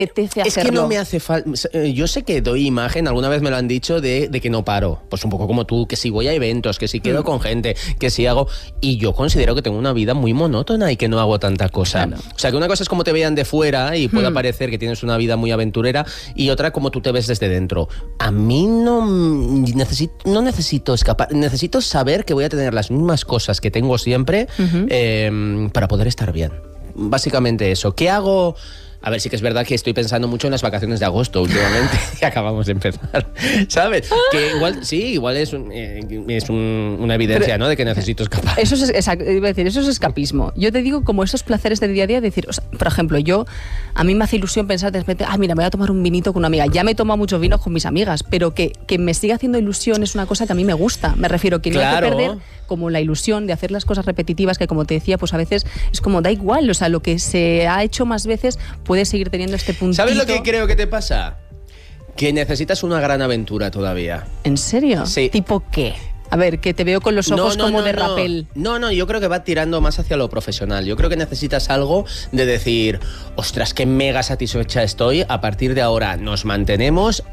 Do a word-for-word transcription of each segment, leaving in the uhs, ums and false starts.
apetece es hacerlo. que no me hace falta. Yo sé que doy imagen, alguna vez me lo han dicho, de, de que no paro. Pues un poco como tú, que si voy a eventos, que si quedo mm. con gente, que si hago. Y yo considero que tengo una vida muy monótona y que no hago tanta cosa. Claro. O sea, que una cosa es como te vean de fuera y pueda mm. parecer que tienes una vida muy aventurera, y otra como tú te ves desde dentro. A mí no necesito, no necesito escapar, necesito saber que voy a tener las mismas cosas que tengo siempre uh-huh. eh, para poder estar bien. Básicamente eso. ¿Qué hago? A ver, sí que es verdad que estoy pensando mucho en las vacaciones de agosto últimamente, que acabamos de empezar, ¿sabes? Que igual, sí, igual es, un, eh, es un, una evidencia, pero, ¿no?, de que necesito escapar. Eso es, exacto, iba a decir, eso es escapismo. Yo te digo como esos placeres de día a día, decir, o sea, por ejemplo, yo, a mí me hace ilusión pensar de repente, ah, mira, me voy a tomar un vinito con una amiga. Ya me he tomado muchos vinos con mis amigas, pero que, que me siga haciendo ilusión es una cosa que a mí me gusta. Me refiero que no claro. hay que perder como la ilusión de hacer las cosas repetitivas, que como te decía, pues a veces es como da igual, o sea, lo que se ha hecho más veces puede seguir teniendo este puntito. ¿Sabes lo que creo que te pasa? Que necesitas una gran aventura todavía. ¿En serio? Sí. ¿Tipo qué? A ver, que te veo con los ojos no, no, como no, de no. rapel. No, no, yo creo que va tirando más hacia lo profesional. Yo creo que necesitas algo de decir, ostras, qué mega satisfecha estoy, a partir de ahora nos mantenemos.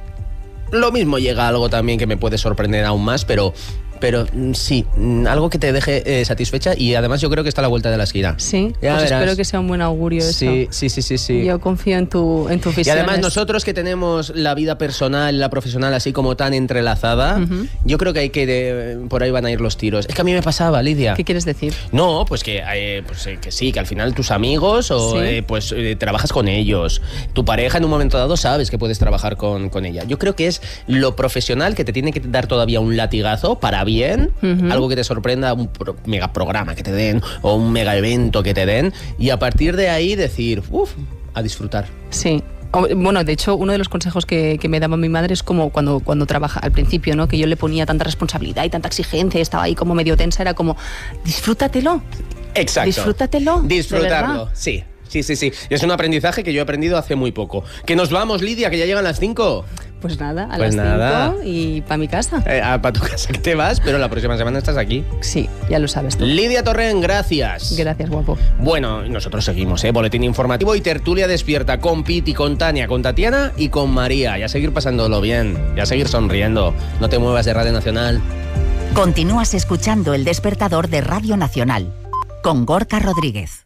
Lo mismo llega algo también que me puede sorprender aún más, pero... Pero sí, algo que te deje eh, satisfecha, y además yo creo que está a la vuelta de la esquina. Sí, ya pues verás. Espero que sea un buen augurio eso. Sí, sí, sí, sí, sí. Yo confío en tu en tu visión. Y además nosotros que tenemos la vida personal y la profesional así como tan entrelazada, uh-huh. yo creo que hay que de, por ahí van a ir los tiros. Es que a mí me pasaba, Lidia. ¿Qué quieres decir? No, pues que, eh, pues, eh, que sí, que al final tus amigos o ¿sí? eh, pues eh, trabajas con ellos. Tu pareja en un momento dado sabes que puedes trabajar con, con ella. Yo creo que es lo profesional que te tiene que dar todavía un latigazo para bien. Uh-huh. Algo que te sorprenda, un pro, mega programa que te den o un mega evento que te den, y a partir de ahí decir, uff, a disfrutar. Sí. Bueno, de hecho, uno de los consejos que, que me daba mi madre es como cuando, cuando trabaja al principio, ¿no?, que yo le ponía tanta responsabilidad y tanta exigencia y estaba ahí como medio tensa, era como, disfrútatelo. Exacto. Disfrútatelo. Disfrutarlo, sí. Sí, sí, sí. Es un aprendizaje que yo he aprendido hace muy poco. Que nos vamos, Lidia, que ya llegan las cinco. Pues nada, a pues las nada. cinco y para mi casa. Eh, para tu casa que te vas, pero la próxima semana estás aquí. Sí, ya lo sabes tú. Lidia Torrent, gracias. Gracias, guapo. Bueno, nosotros seguimos, ¿eh? Boletín informativo y tertulia despierta con Piti, con Tania, con Tatiana y con María. Y a seguir pasándolo bien, y a seguir sonriendo. No te muevas de Radio Nacional. Continúas escuchando El Despertador de Radio Nacional con Gorka Rodríguez.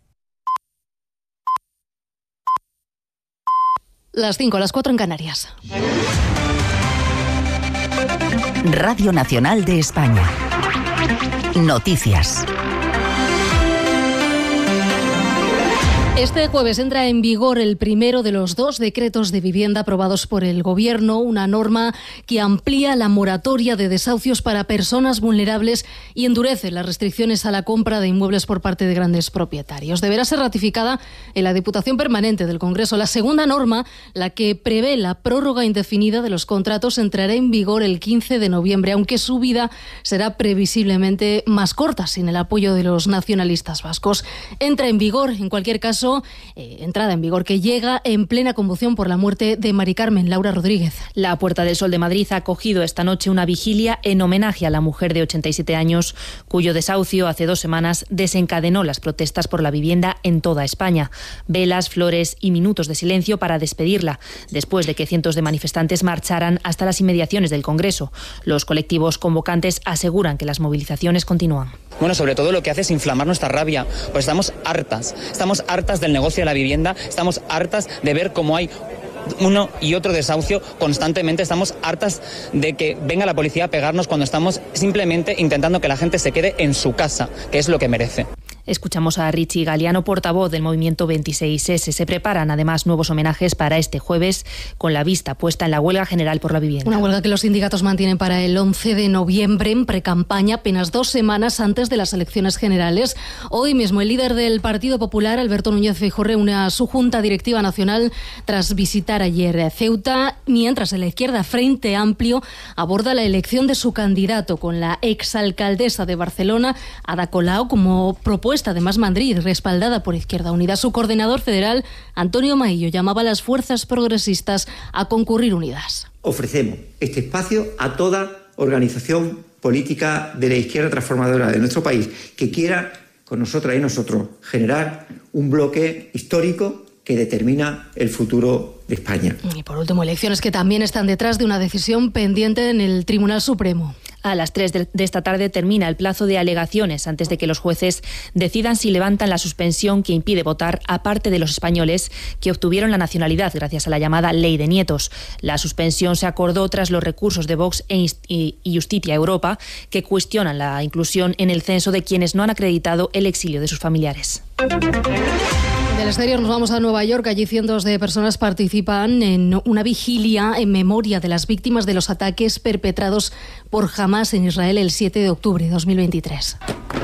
Las cinco, las cuatro en Canarias. Radio Nacional de España. Noticias. Este jueves entra en vigor el primero de los dos decretos de vivienda aprobados por el Gobierno, una norma que amplía la moratoria de desahucios para personas vulnerables y endurece las restricciones a la compra de inmuebles por parte de grandes propietarios. Deberá ser ratificada en la Diputación Permanente del Congreso. La segunda norma, la que prevé la prórroga indefinida de los contratos, entrará en vigor el quince de noviembre, aunque su vida será previsiblemente más corta sin el apoyo de los nacionalistas vascos. Entra en vigor, en cualquier caso, Eh, entrada en vigor que llega en plena conmoción por la muerte de Mari Carmen. Laura Rodríguez. La Puerta del Sol de Madrid ha acogido esta noche una vigilia en homenaje a la mujer de ochenta y siete años, cuyo desahucio hace dos semanas desencadenó las protestas por la vivienda en toda España. Velas, flores y minutos de silencio para despedirla, después de que cientos de manifestantes marcharan hasta las inmediaciones del Congreso. Los colectivos convocantes aseguran que las movilizaciones continúan. Bueno, sobre todo lo que hace es inflamar nuestra rabia, pues estamos hartas, estamos hartas del negocio de la vivienda, estamos hartas de ver cómo hay uno y otro desahucio constantemente, estamos hartas de que venga la policía a pegarnos cuando estamos simplemente intentando que la gente se quede en su casa, que es lo que merece. Escuchamos a Richie Galeano, portavoz del Movimiento veintiséis ese. Se preparan además nuevos homenajes para este jueves, con la vista puesta en la huelga general por la vivienda. Una huelga que los sindicatos mantienen para el once de noviembre, en precampaña, apenas dos semanas antes de las elecciones generales. Hoy mismo el líder del Partido Popular, Alberto Núñez Feijóo, reúne a su Junta Directiva Nacional tras visitar ayer Ceuta, mientras en la izquierda Frente Amplio aborda la elección de su candidato, con la exalcaldesa de Barcelona, Ada Colau, como propuesta de Más Madrid, respaldada por Izquierda Unida. Su coordinador federal, Antonio Maillo, llamaba a las fuerzas progresistas a concurrir unidas. Ofrecemos este espacio a toda organización política de la izquierda transformadora de nuestro país que quiera, con nosotras y nosotros, generar un bloque histórico que que determina el futuro de España. Y por último, elecciones que también están detrás de una decisión pendiente en el Tribunal Supremo. A las tres de esta tarde termina el plazo de alegaciones antes de que los jueces decidan si levantan la suspensión que impide votar a parte de los españoles que obtuvieron la nacionalidad gracias a la llamada Ley de Nietos. La suspensión se acordó tras los recursos de Vox y Justicia Europa, que cuestionan la inclusión en el censo de quienes no han acreditado el exilio de sus familiares. Del exterior nos vamos a Nueva York. Allí cientos de personas participan en una vigilia en memoria de las víctimas de los ataques perpetrados por Hamás en Israel el siete de octubre de dos mil veintitrés.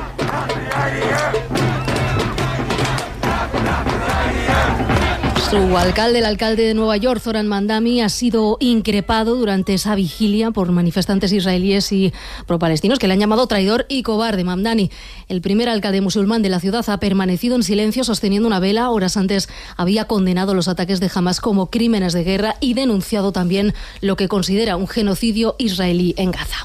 Su alcalde, el alcalde de Nueva York, Zoran Mandami, ha sido increpado durante esa vigilia por manifestantes israelíes y pro-palestinos que le han llamado traidor y cobarde. Mamdani, el primer alcalde musulmán de la ciudad, ha permanecido en silencio sosteniendo una vela. Horas antes había condenado los ataques de Hamás como crímenes de guerra y denunciado también lo que considera un genocidio israelí en Gaza.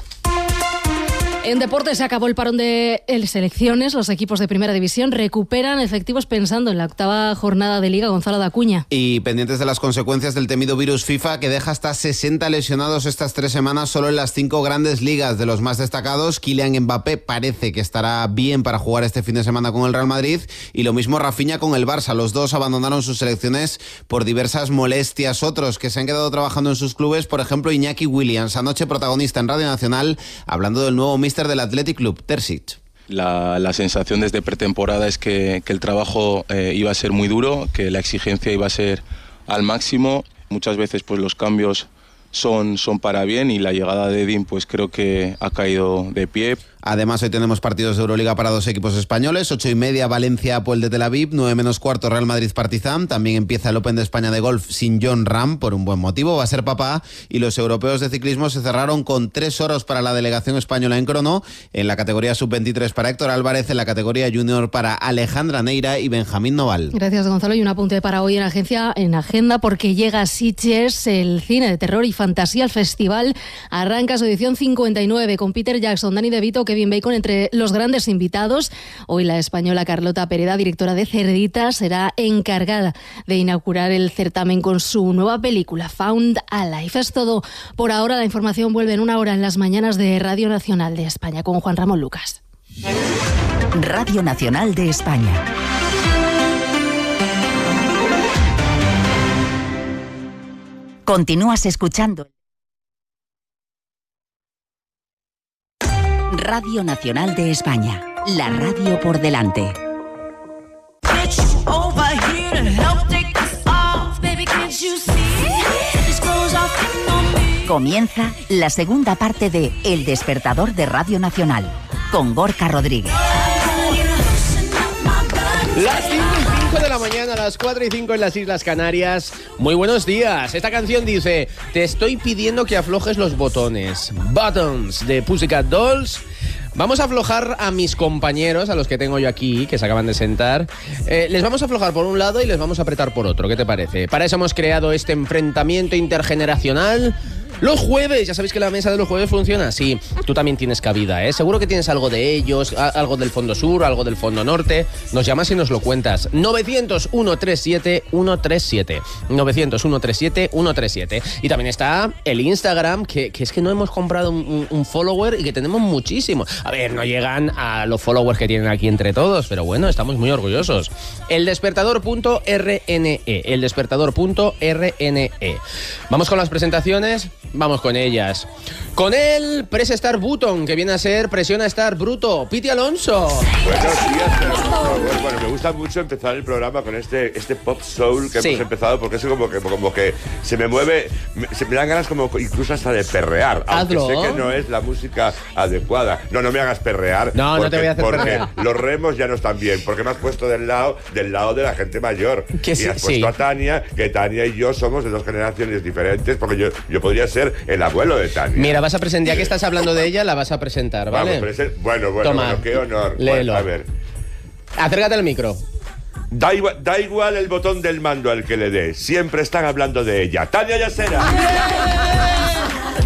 En deporte se acabó el parón de selecciones. Los equipos de Primera División recuperan efectivos pensando en la octava jornada de Liga. Gonzalo de Acuña. Y pendientes de las consecuencias del temido virus FIFA, que deja hasta sesenta lesionados estas tres semanas solo en las cinco grandes ligas. De los más destacados, Kylian Mbappé parece que estará bien para jugar este fin de semana con el Real Madrid, y lo mismo Rafinha con el Barça. Los dos abandonaron sus selecciones por diversas molestias. Otros que se han quedado trabajando en sus clubes, por ejemplo Iñaki Williams, anoche protagonista en Radio Nacional, hablando del nuevo míster del Athletic Club, Terzic. La, la sensación desde pretemporada es que, que el trabajo eh, iba a ser muy duro, que la exigencia iba a ser al máximo. Muchas veces pues los cambios son, son para bien, y la llegada de Edin pues creo que ha caído de pie. Además, hoy tenemos partidos de Euroliga para dos equipos españoles. Ocho y media, Valencia, Apoel de Tel Aviv. Nueve menos cuarto, Real Madrid, Partizan. También empieza el Open de España de golf sin Jon Rahm, por un buen motivo. Va a ser papá. Y los europeos de ciclismo se cerraron con tres oros para la delegación española en crono. En la categoría sub veintitrés para Héctor Álvarez. En la categoría junior para Alejandra Neira y Benjamín Noval. Gracias, Gonzalo. Y un apunte para hoy en agencia, en agenda, porque llega a Sitges el cine de terror y fantasía. El festival arranca su edición cincuenta y nueve con Peter Jackson, Danny DeVito, Kevin Bacon entre los grandes invitados. Hoy la española Carlota Pereda, directora de Cerdita, será encargada de inaugurar el certamen con su nueva película Found Alive. Es todo por ahora. La información vuelve en una hora en las mañanas de Radio Nacional de España con Juan Ramón Lucas. Radio Nacional de España. Continúas escuchando Radio Nacional de España, la radio por delante. Comienza la segunda parte de El Despertador de Radio Nacional, con Gorka Rodríguez. Las cinco y cinco de la mañana, las cuatro y cinco en las Islas Canarias. Muy buenos días. Esta canción dice: te estoy pidiendo que aflojes los botones. Buttons, de Pussycat Dolls. Vamos a aflojar a mis compañeros, a los que tengo yo aquí, que se acaban de sentar. Eh, les vamos a aflojar por un lado y les vamos a apretar por otro. ¿Qué te parece? Para eso hemos creado este enfrentamiento intergeneracional. Los jueves, ya sabéis que la mesa de los jueves funciona así. Tú también tienes cabida, ¿eh? Seguro que tienes algo de ellos, algo del fondo sur, algo del fondo norte. Nos llamas y nos lo cuentas. novecientos, ciento treinta y siete, ciento treinta y siete. novecientos, ciento treinta y siete, ciento treinta y siete. Y también está el Instagram, que, que es que no hemos comprado un, un follower y que tenemos muchísimo. A ver, no llegan a los followers que tienen aquí entre todos, pero bueno, estamos muy orgullosos. eldespertador punto r n e. eldespertador punto r n e. Vamos con las presentaciones. Vamos con ellas. Con el Press Start Button, que viene a ser Presiona Start Bruto. Piti Alonso. Buenos días, pero, por favor. Bueno, me gusta mucho empezar el programa con este, este pop soul que sí. hemos empezado, porque es como que, como que se me mueve, me, se me dan ganas como incluso hasta de perrear. Aunque Hazlo. sé que no es la música adecuada. No, no me hagas perrear. No, porque, no te voy a hacer porque perrear. Los remos ya no están bien, porque me has puesto del lado, del lado de la gente mayor. Que y sí, has puesto sí. a Tania, que Tania y yo somos de dos generaciones diferentes, porque yo, yo podría ser el abuelo de Tania. Mira, vas a presentar, ya que estás hablando de ella, la vas a presentar, ¿vale? Vamos, presen- bueno, bueno, Toma, bueno, qué honor. léelo. Bueno, a ver. Acércate al micro. Da igual, da igual el botón del mando al que le dé. Siempre están hablando de ella. ¡Tania Yasera!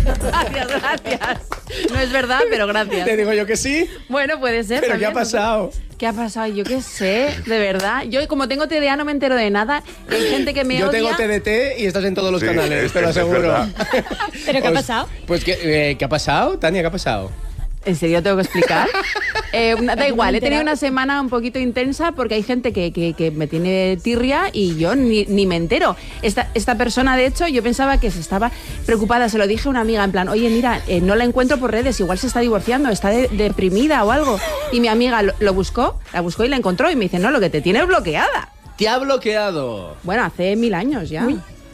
Gracias, gracias. No es verdad, pero gracias. Te digo yo que sí. Bueno, puede ser. ¿Pero también, qué ha pasado? No sé. ¿Qué ha pasado? Yo qué sé, de verdad. Yo, como tengo T D A, no me entero de nada. Hay gente que me Yo odia. tengo T D T y estás en todos los Sí, canales, es- te lo es aseguro. verdad. ¿Pero qué ha Pues- pasado? Pues, ¿qué, eh, ¿qué ha pasado, Tania? ¿Qué ha pasado? ¿En serio tengo que explicar? Eh, una- da igual, he tenido entera. una semana un poquito intensa porque hay gente que, que- que me tiene tirria y yo ni, ni me entero. Esta, esta persona, de hecho, yo pensaba que se estaba preocupada. Se lo dije a una amiga, en plan, oye, mira, eh, no la encuentro por redes, igual se está divorciando, está de- deprimida o algo. Y mi amiga lo, lo buscó, la buscó y la encontró y me dice, no, lo que te tiene es bloqueada. Te ha bloqueado. Bueno, hace mil años ya.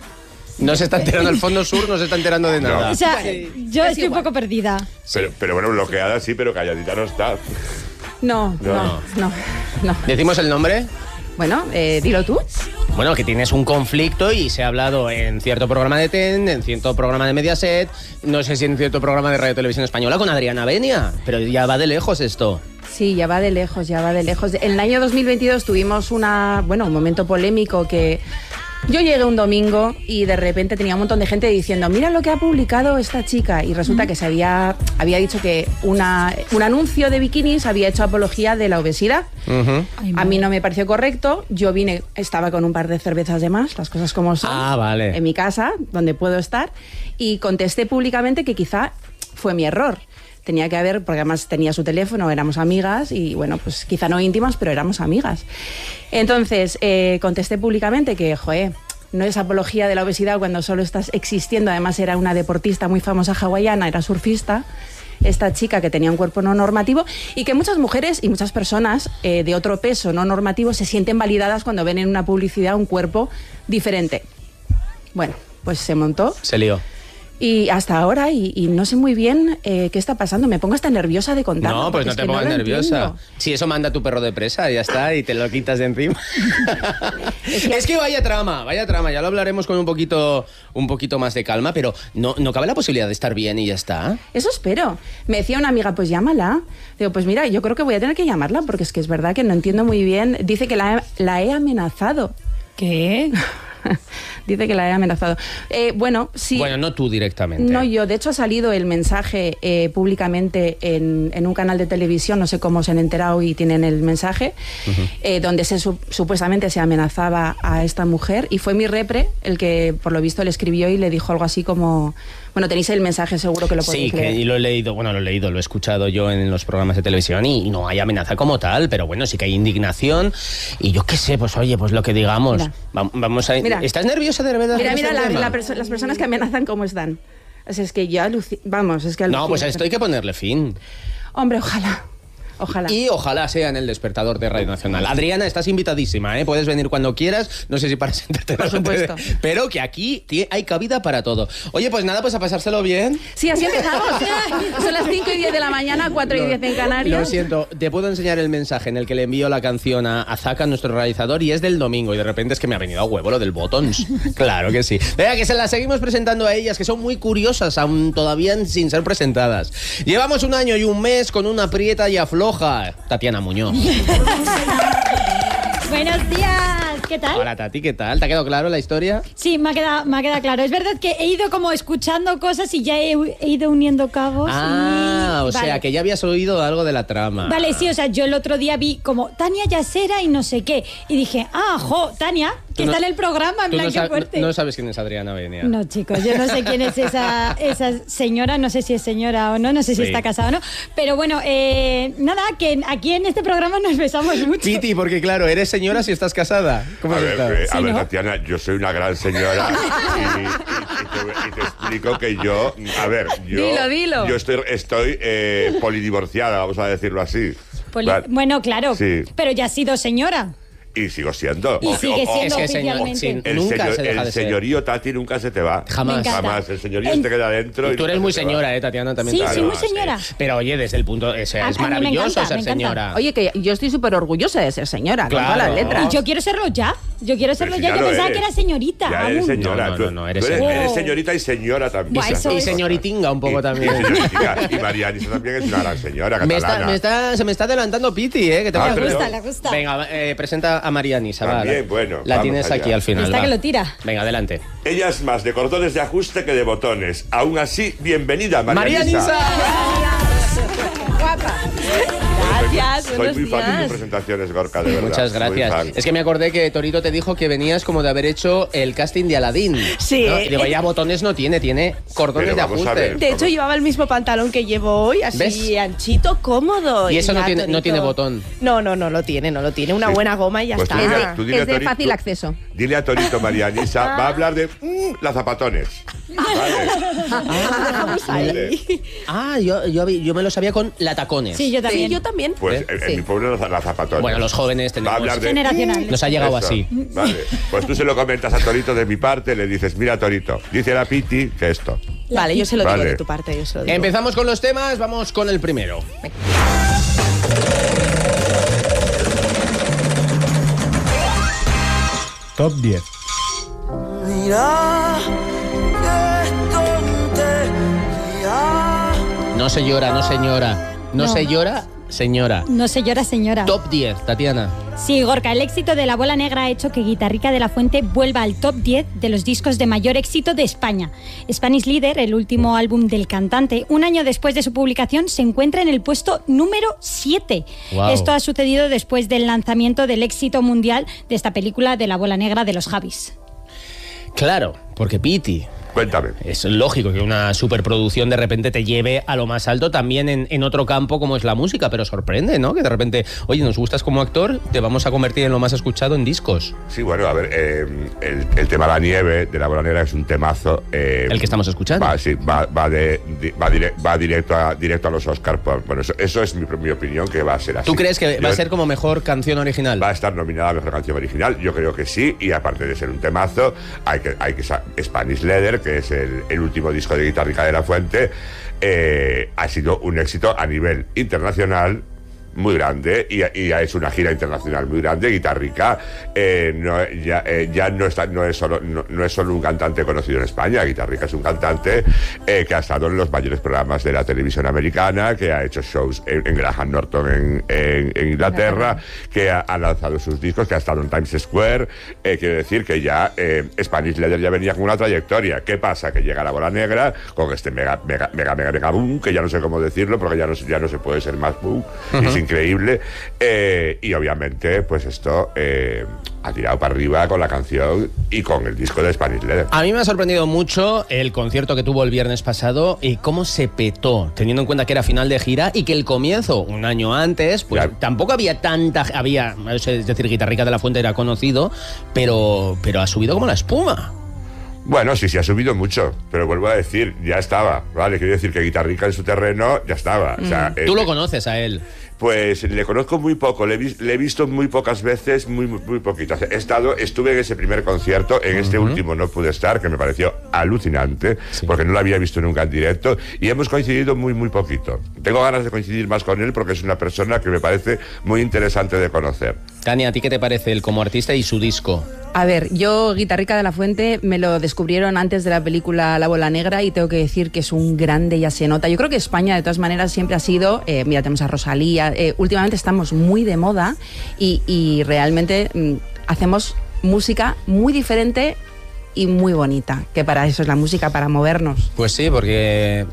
No se está enterando, el Fondo Sur no se está enterando de nada. O sea, yo estoy un poco perdida. Pero, pero bueno, bloqueada sí, pero calladita no está. No, No. no, no, no. ¿Decimos el nombre? Bueno, eh, dilo tú. Bueno, que tienes un conflicto y se ha hablado en cierto programa de T E N, en cierto programa de Mediaset, no sé si en cierto programa de Radio Televisión Española con Adriana Benia, pero ya va de lejos esto. Sí, ya va de lejos, ya va de lejos. En el año dos mil veintidós tuvimos una, bueno, un momento polémico que yo llegué un domingo y de repente tenía un montón de gente diciendo, mira lo que ha publicado esta chica. Y resulta que se había, había dicho que una, un anuncio de bikinis había hecho apología de la obesidad. Uh-huh. A mí no me pareció correcto. Yo vine, estaba con un par de cervezas de más, las cosas como son, Ah, vale. en mi casa, donde puedo estar, y contesté públicamente que quizá fue mi error. Tenía que haber, porque además tenía su teléfono, éramos amigas y bueno, pues quizá no íntimas, pero éramos amigas. Entonces, eh, contesté públicamente que, joder, no es apología de la obesidad cuando solo estás existiendo. Además era una deportista muy famosa hawaiana, era surfista, esta chica que tenía un cuerpo no normativo y que muchas mujeres y muchas personas eh, de otro peso no normativo se sienten validadas cuando ven en una publicidad un cuerpo diferente. Bueno, pues se montó. Se lió. Y hasta ahora, y, y no sé muy bien eh, qué está pasando. Me pongo hasta nerviosa de contarlo. No, pues porque no es te que pongas lo nerviosa. entiendo. Si eso manda tu perro de presa, ya está, y te lo quitas de encima. Es que- Es que vaya trama, vaya trama. Ya lo hablaremos con un poquito, un poquito más de calma, pero no, no cabe la posibilidad de estar bien y ya está. Eso espero. Me decía una amiga, pues llámala. Digo, pues mira, yo creo que voy a tener que llamarla porque es que es verdad que no entiendo muy bien. Dice que la he, la he amenazado. ¿Qué? Dice que la he amenazado. Eh, bueno, sí. Bueno, no tú directamente. No, yo. De hecho, ha salido el mensaje eh, públicamente en, en un canal de televisión, no sé cómo se han enterado y tienen el mensaje, Ujú. eh, donde se su- supuestamente se amenazaba a esta mujer y fue mi repre el que, por lo visto, le escribió y le dijo algo así como... Bueno, tenéis el mensaje, seguro que lo podéis Sí, leer. que y lo he leído, bueno, lo he leído, lo he escuchado yo en los programas de televisión y, y no hay amenaza como tal, pero bueno, sí que hay indignación y yo qué sé, pues oye, pues lo que digamos. Mira. Va- vamos a... Mira. ¿Estás nerviosa de verdad? Mira, con mira este la- tema? la perso- las personas que amenazan cómo están. O sea, es que yo aluci- Vamos, es que No, alucino. pues a esto hay que ponerle fin. Hombre, ojalá. Ojalá. Y ojalá sea en el despertador de Radio Nacional. Adriana, estás invitadísima, ¿eh? Puedes venir cuando quieras, no sé si para sentarte Por supuesto. pero que aquí tie- hay cabida para todo. Oye, pues nada, pues a pasárselo bien. Sí, así empezamos. Son las cinco y diez de la mañana, cuatro y diez en Canarias. Lo siento, te puedo enseñar el mensaje en el que le envío la canción a, a Zaka, nuestro realizador, y es del domingo, y de repente es que me ha venido a huevo lo del Buttons. Claro que sí. Venga, que se las seguimos presentando a ellas, que son muy curiosas, aún todavía sin ser presentadas. Llevamos un año y un mes con una prieta y afloja. Tatiana Muñoz. Buenos días, ¿qué tal? Hola, Tati, ¿qué tal? ¿Te ha quedado claro la historia? Sí, me ha, quedado, me ha quedado claro. Es verdad que he ido como escuchando cosas y ya he, he ido uniendo cabos. Ah, y... o sea, Vale. que ya habías oído algo de la trama. Vale, sí, o sea, yo el otro día vi como Tania Yasera y no sé qué. Y dije, ah, jo, Tania, que Tú no- está en el programa, en Tú plan, no, qué sab- fuerte. no sabes quién es Adriana Benia. No, chicos, yo no sé quién es esa, esa señora, no sé si es señora o no, no sé si Sí. está casada o no. Pero bueno, eh, nada, que aquí en este programa nos besamos mucho. Piti, porque claro, eres señora si estás casada. ¿Cómo A has ver, estado? eh, a Sí, ver, ¿no? Tatiana, yo soy una gran señora y, y- y te, y te explico que yo, a ver, yo, Dilo, dilo. yo estoy, estoy eh, polidivorciada, vamos a decirlo así. Poli- Vale. Bueno, claro, Sí. pero ya has sido señora. Y sigo siendo. Y sigue o- o- siendo Es que señor- oficialmente. sí, el, nunca señor- se deja el de ser. señorío Tati nunca se te va. Jamás. Me encanta. Jamás. El señorío En- se te queda dentro. Y y tú eres nunca muy se te va. señora, ¿eh, Tatiana? También Sí, te sí, digo. muy señora. Pero oye, desde el punto... O sea, A- es a mí me maravilloso encanta, ser me encanta. señora. Oye, que yo estoy súper orgullosa de ser señora, Claro. con todas las letras. Y yo quiero serlo ya. Yo quiero serlo Pero si ya, ya yo lo pensaba eres. que era señorita. Ya eres aún. señora. No, no, tú- no, no, eres tú eres, señora. eres señorita y señora también. Buah, Esas eso dos Y es. cosas. señoritinga un poco Y- también. Y, señoritinga. Y María Anisa también es una gran señora Me catalana. está, me está, se me está adelantando Piti, ¿eh? Que te Ah, voy a- Le pero- gusta, le gusta. Venga, eh, presenta a María Anisa, va. También, la- bueno, La vamos tienes allá. aquí al final. Está va. que lo tira. Venga, adelante. Ella es más de cordones de ajuste que de botones. Aún así, bienvenida, María, María Anisa. Guapa. Gracias, Soy buenos muy fan de tus días. presentaciones, Gorka, de verdad. Muchas Muy gracias. fan. Es que me acordé que Torito te dijo que venías como de haber hecho el casting de Aladdin. Sí. ¿no? Y digo, ya botones no tiene, tiene cordones Pero de vamos a ajuste. ver. De hecho, llevaba el mismo pantalón que llevo hoy, así ¿Ves? anchito, cómodo. Y eso no ya, tiene- no Torito. tiene botón. No, no, no lo tiene, no lo tiene. Una Sí. buena goma y ya Pues tú está. dile- tú dile Es a de Torito- fácil acceso. Dile a Torito, María Anisa, va a hablar de mm, las zapatones. Vale. Vale. Ah, yo, yo, vi- yo me lo sabía con la tacones. Sí, yo también. Sí, yo también. Pues ¿Eh? en, en Sí. mi pueblo las, las zapatones. Bueno, los jóvenes Va a tenemos... hablar de Generacional. Nos ha llegado Eso. así. Vale. Pues tú se lo comentas a Torito de mi parte, le dices, mira Torito, dice la Piti que esto. Vale, yo se lo Vale. digo de tu parte, yo se lo digo. Empezamos con los temas, vamos con el primero. Top diez. No se llora, no señora. No, No. se llora, señora. No se llora, señora. Top diez, Tatiana. Sí, Gorka, el éxito de La Bola Negra ha hecho que Guitarrica de la Fuente vuelva al top diez de los discos de mayor éxito de España. Spanish Leader, el último álbum del cantante, un año después de su publicación, se encuentra en el puesto número siete. Wow. Esto ha sucedido después del lanzamiento del éxito mundial de esta película de La Bola Negra de los Javis. Claro, porque Piti. Cuéntame. Es lógico que una superproducción de repente te lleve a lo más alto también en, en otro campo como es la música, pero sorprende, ¿no? Que de repente, oye, nos gustas como actor, te vamos a convertir en lo más escuchado en discos. Sí, bueno, a ver, eh, el, el tema La Nieve de La Bola Negra es un temazo. eh, El que estamos escuchando. Va, sí, va, va, de, di- va, dire- va directo, a, directo a los Oscars. Bueno, eso, eso es mi, mi opinión, que va a ser así. ¿Tú crees que va Yo- a ser como mejor canción original? Va a estar nominada a Mejor Canción Original, yo creo que sí, y aparte de ser un temazo, hay que, hay que sa- Spanish Leather, que es el, el último disco de Guitarrica de la Fuente, eh, ha sido un éxito a nivel internacional muy grande y, y ha hecho una gira internacional muy grande. Guitarrica eh, no, ya, eh, ya no, está, no, es solo, no, no es solo un cantante conocido en España. Guitarrica es un cantante eh, que ha estado en los mayores programas de la televisión americana, que ha hecho shows en, en Graham Norton en, en, en Inglaterra, que ha, ha lanzado sus discos, que ha estado en Times Square. Eh, quiere decir que ya eh, Spanish Leather ya venía con una trayectoria. ¿Qué pasa? Que llega La Bola Negra con este mega, mega, mega, mega, mega boom, que ya no sé cómo decirlo, porque ya no, se- ya no se puede ser más boom. Ujú. Es increíble. Eh, y obviamente, pues esto eh, ha tirado para arriba con la canción y con el disco de Spanish Leather. A mí me ha sorprendido mucho el concierto que tuvo el viernes pasado y cómo se petó, teniendo en cuenta que era final de gira y que el comienzo, un año antes, pues Ya. tampoco había tanta... había, es decir, Guitarrica de la Fuente era conocido, pero, pero ha subido como la espuma. Bueno, sí, sí, ha subido mucho, pero vuelvo a decir, ya estaba, ¿vale? Quiero decir que Guitarrica en su terreno ya estaba. O sea, Tú eh, lo conoces a él. Pues le conozco muy poco, le he, vis- le he visto muy pocas veces, muy, muy, muy poquitas. He estado, estuve en ese primer concierto, en este último no pude estar, que me pareció alucinante, porque no lo había visto nunca en directo, y hemos coincidido muy, muy poquito. Tengo ganas de coincidir más con él porque es una persona que me parece muy interesante de conocer. Tania, ¿a ti qué te parece él como artista y su disco? A ver, yo Guitarrica de la Fuente me lo descubrieron antes de la película La Bola Negra y tengo que decir que es un grande, ya se nota. Yo creo que España de todas maneras siempre ha sido, eh, mira, tenemos a Rosalía, eh, últimamente estamos muy de moda y, y realmente mm, hacemos música muy diferente y muy bonita, que para eso es la música, para movernos. Pues sí, porque...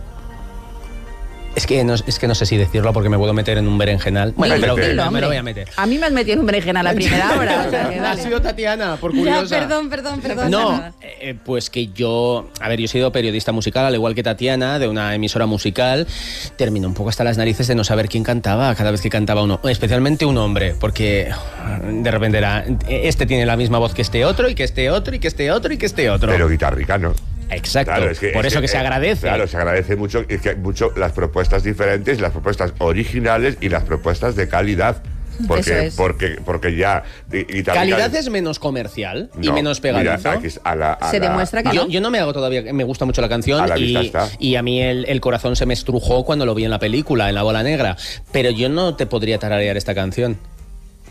Es que, no, es que no sé si decirlo porque me puedo meter en un berenjenal. Bueno, Dilo, pero dilo, me hombre. lo voy a meter. A mí me has metido en un berenjena a la primera hora. O sea, que Ha dale. sido Tatiana, por Ya, curiosa. perdón, perdón, perdón. No, eh, pues que yo, a ver, yo he sido periodista musical, al igual que Tatiana, de una emisora musical. Termino un poco hasta las narices de no saber quién cantaba cada vez que cantaba uno, especialmente un hombre, porque de repente era, este tiene la misma voz que este otro, y que este otro, y que este otro, y que este otro. Pero Guitarrica no. Exacto, Claro, es que- por es eso que, se eh, agradece. Claro, se agradece mucho, es que mucho las propuestas diferentes, las propuestas originales y las propuestas de calidad. Eso Porque, es. porque, porque ya de- Guitarrica- Calidad es menos comercial y No, menos mira, pegadizo. aquí es a la- a Se la- demuestra que Yo, no. yo no me hago todavía, me gusta mucho la canción A la y, vista está. y a mí el, el corazón se me estrujó cuando lo vi en la película, en La Bola Negra, pero yo no te podría tararear esta canción.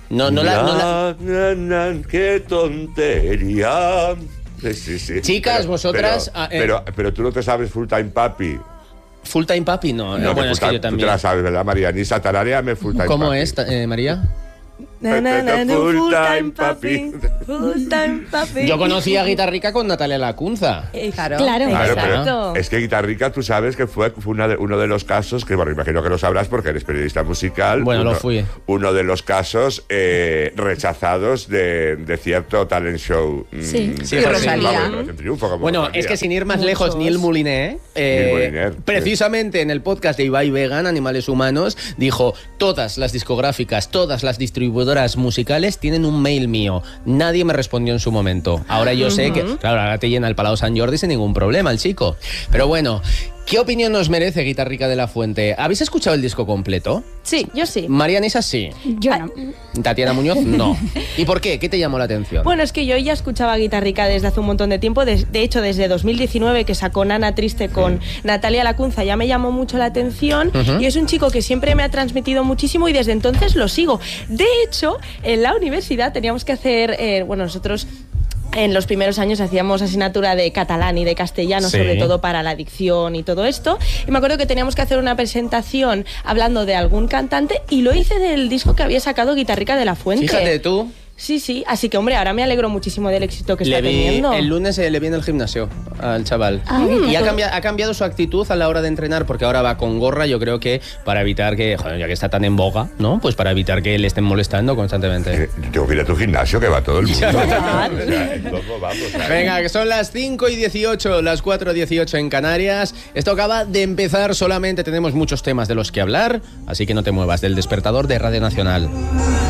No, no la... No la... Na, na, na, ¡qué tontería! Sí, sí, sí. Chicas, pero, vosotras... Pero, ah, eh. pero, pero tú no te sabes Full Time Papi. Full Time Papi, no. no, No, bueno, es que time, yo también. Tú te la sabes, ¿verdad, Marianisa? Tararéame Full Time ¿Cómo Papi. es, eh, María? Na, na, na, na, Full full time, time papi. Full time papi. Yo conocí a Guitarrica con Natalia Lacunza. Eh, Claro, Claro. Claro, pero exacto. es que Guitarrica, tú sabes que fue, fue una de- uno de los casos, que bueno, imagino que lo sabrás porque eres periodista musical. Bueno, uno, lo fui. Uno de los casos eh, rechazados de, de cierto talent show. mm, Sí. de- Sí, de- Rosalía. vamos, de Operación Triunfo, como Bueno, Rosalía. es que sin ir más Muchos. lejos, Neil Moulinet, eh, Neil Moulinet, sí. precisamente en el podcast de Ibai Vegan, Animales Humanos, dijo, todas las discográficas, todas las distribuidoras musicales tienen un mail mío. Nadie me respondió en su momento. Ahora yo sé que, claro, ahora te llena el Palau Sant Jordi sin ningún problema el chico. Pero bueno, ¿qué opinión nos merece Guitarrica de la Fuente? ¿Habéis escuchado el disco completo? Sí, yo sí. Marianisa sí. Yo no. Tatiana Muñoz no. ¿Y por qué? ¿Qué te llamó la atención? Bueno, es que yo ya escuchaba Guitarrica desde hace un montón de tiempo. De, de hecho, desde dos mil diecinueve, que sacó Nana Triste con Natalia Lacunza, ya me llamó mucho la atención. Ujú. Y es un chico que siempre me ha transmitido muchísimo y desde entonces lo sigo. De hecho, en la universidad teníamos que hacer, eh, bueno, nosotros... En los primeros años hacíamos asignatura de catalán y de castellano, Sí. sobre todo para la dicción y todo esto. Y me acuerdo que teníamos que hacer una presentación hablando de algún cantante y lo hice del disco que había sacado Guitarrica de la Fuente. Fíjate tú. Sí, sí, así que hombre, ahora me alegro muchísimo del éxito que Le está vi- teniendo. el lunes eh, le vi en el gimnasio al chaval. Ah, y ha, cambia- ha cambiado su actitud a la hora de entrenar, porque ahora va con gorra, yo creo que para evitar que, joder, ya que está tan en boga, ¿no? Pues para evitar que le estén molestando constantemente. Eh, Tengo que ir a tu gimnasio, que va todo el mundo. O sea, ¿cómo vamos? O sea, Venga, que son las cinco y dieciocho, las cuatro y dieciocho en Canarias. Esto acaba de empezar, solamente tenemos muchos temas de los que hablar, así que no te muevas del despertador de Radio Nacional.